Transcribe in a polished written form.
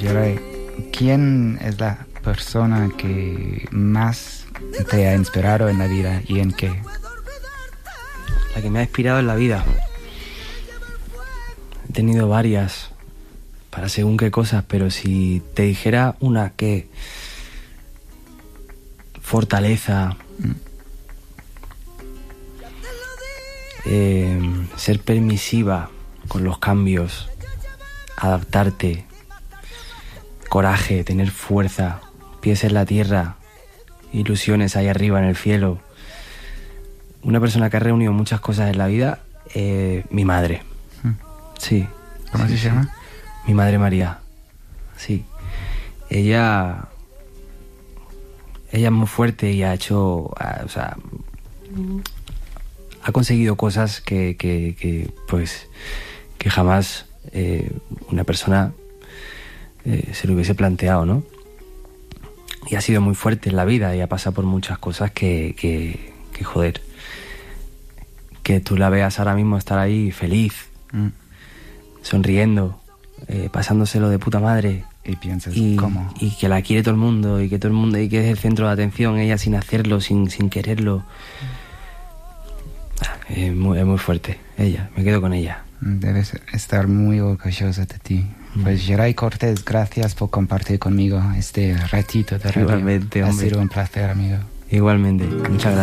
Geray, ¿quién es la persona que más te ha inspirado en la vida y en qué? La que me ha inspirado en la vida. He tenido varias para según qué cosas, pero si te dijera una que... Fortaleza. Ser permisiva con los cambios. Adaptarte. Coraje, tener fuerza. Pies en la tierra. Ilusiones ahí arriba en el cielo. Una persona que ha reunido muchas cosas en la vida, mi madre. Sí. ¿Cómo se llama? Mi madre María. Sí. Ella es muy fuerte y ha hecho, o sea, ha conseguido cosas que jamás una persona se lo hubiese planteado, ¿no? Y ha sido muy fuerte en la vida y ha pasado por muchas cosas que joder, que tú la veas ahora mismo estar ahí feliz, sonriendo, pasándoselo de puta madre. Y piensas, ¿cómo? Y que la quiere todo el mundo, y que es el centro de atención, ella sin hacerlo, sin quererlo. Es muy fuerte, ella, me quedo con ella. Debes estar muy orgullosa de ti. Pues Geray Cortés, gracias por compartir conmigo este ratito de radio. Igualmente, hombre. Ha sido un placer, amigo. Igualmente, muchas gracias.